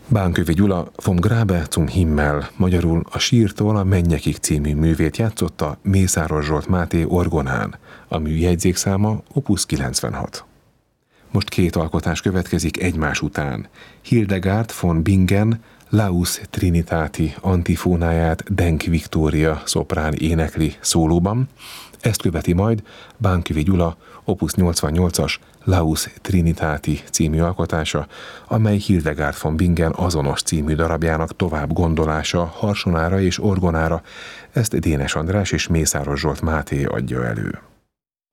Bánkövi Gyula Vom Grabe zum Himmel, magyarul A sírtól a mennyekig című művét játszotta Mészáros Zsolt Máté orgonán, a mű jegyzékszáma Opus 96. Most két alkotás következik egymás után. Hildegard von Bingen Laus Trinitati antifónáját Denk Viktória szoprán énekli szólóban, ezt követi majd Bánkövi Gyula Opus 88-as Laus Trinitati című alkotása, amely Hildegard von Bingen azonos című darabjának tovább gondolása harsonára és orgonára, ezt Dénes András és Mészáros Zsolt Máté adja elő.